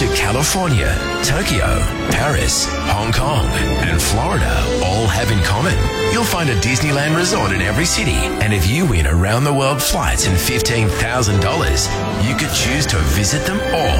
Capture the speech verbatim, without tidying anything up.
to California, Tokyo, Paris, Hong Kong, and Florida all have in common. You'll find a Disneyland resort in every city, and if you win around the world flights and fifteen thousand dollars, you could choose to visit them all